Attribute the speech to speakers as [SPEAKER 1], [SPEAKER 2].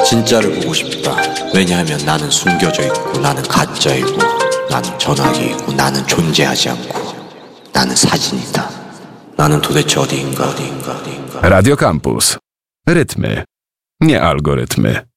[SPEAKER 1] 진짜를 보고 싶다. 왜냐하면 나는 숨겨져 있고 나는 가짜이고 나는 전화기이고 나는 존재하지 않고 나는 사진이다. 나는 도대체 어디인가.
[SPEAKER 2] Radio Campus. Rytmy, nie algorytmy.